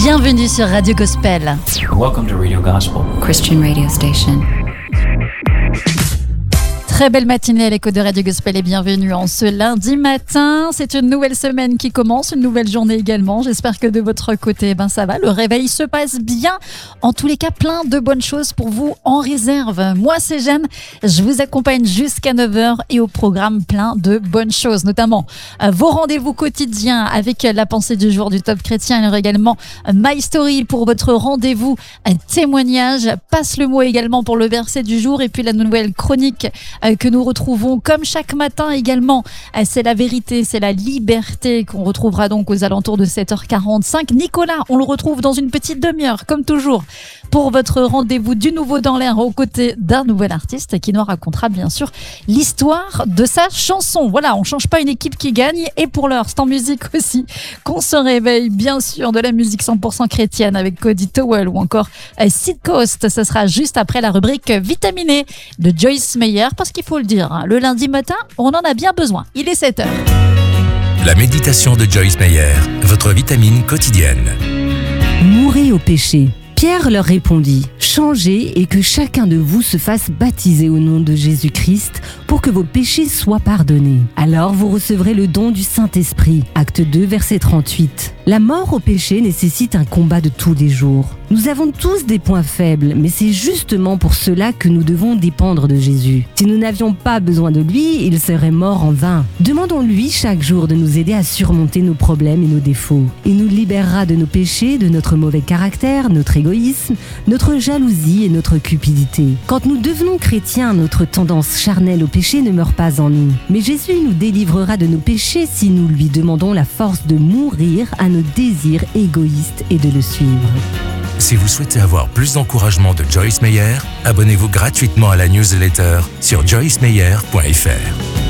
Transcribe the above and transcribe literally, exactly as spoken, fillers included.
Bienvenue sur Radio Gospel. Welcome to Radio Gospel, Christian radio station. Très belle matinée à l'écho de Radio Gospel et bienvenue en ce lundi matin. C'est une nouvelle semaine qui commence, une nouvelle journée également. J'espère que de votre côté, ben ça va. Le réveil se passe bien. En tous les cas, plein de bonnes choses pour vous en réserve. Moi, c'est Jeanne. Je vous accompagne jusqu'à neuf heures et au programme plein de bonnes choses, notamment euh, vos rendez-vous quotidiens avec la pensée du jour du Top Chrétien. Il y aura également euh, My Story pour votre rendez-vous un témoignage. Passe le mot également pour le verset du jour et puis la nouvelle chronique euh, que nous retrouvons comme chaque matin également. C'est la vérité, c'est la liberté qu'on retrouvera donc aux alentours de sept heures quarante-cinq. Nicolas, on le retrouve dans une petite demi-heure, comme toujours, pour votre rendez-vous du nouveau dans l'air aux côtés d'un nouvel artiste qui nous racontera bien sûr l'histoire de sa chanson. Voilà, on ne change pas une équipe qui gagne et pour l'heure, c'est en musique aussi qu'on se réveille, bien sûr, de la musique cent pour cent chrétienne avec Cody Towell ou encore Seed Coast. Ce sera juste après la rubrique Vitaminée de Joyce Meyer parce qu'il faut le dire, hein, le lundi matin, on en a bien besoin. Il est sept heures. La méditation de Joyce Meyer, votre vitamine quotidienne. Mourez au péché. Pierre leur répondit, changez et que chacun de vous se fasse baptiser au nom de Jésus-Christ pour que vos péchés soient pardonnés. Alors vous recevrez le don du Saint-Esprit. Acte deux, verset trente-huit. La mort au péché nécessite un combat de tous les jours. Nous avons tous des points faibles, mais c'est justement pour cela que nous devons dépendre de Jésus. Si nous n'avions pas besoin de lui, il serait mort en vain. Demandons-lui chaque jour de nous aider à surmonter nos problèmes et nos défauts. Il nous libérera de nos péchés, de notre mauvais caractère, notre égoïsme, notre jalousie et notre cupidité. Quand nous devenons chrétiens, notre tendance charnelle au péché ne meurt pas en nous. Mais Jésus nous délivrera de nos péchés si nous lui demandons la force de mourir à nos désirs égoïstes et de le suivre. Si vous souhaitez avoir plus d'encouragement de Joyce Meyer, abonnez-vous gratuitement à la newsletter sur joyce meyer point f r.